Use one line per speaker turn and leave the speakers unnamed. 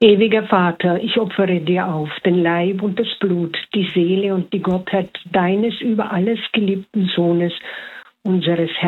Ewiger Vater, ich opfere dir auf den Leib und das Blut, die Seele und die Gottheit deines über alles geliebten Sohnes, unseres Herrn